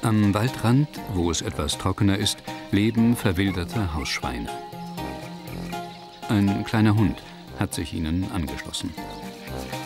Am Waldrand, wo es etwas trockener ist, leben verwilderte Hausschweine. Ein kleiner Hund hat sich ihnen angeschlossen.